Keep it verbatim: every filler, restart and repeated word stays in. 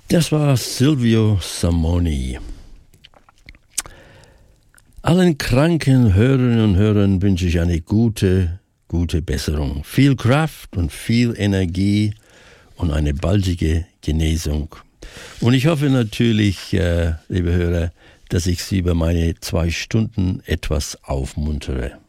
Das war Silvio Samoni. Allen kranken Hörerinnen und Hörern wünsche ich eine gute, gute Besserung. Viel Kraft und viel Energie und eine baldige Genesung. Und ich hoffe natürlich, äh, liebe Hörer, dass ich Sie über meine zwei Stunden etwas aufmuntere.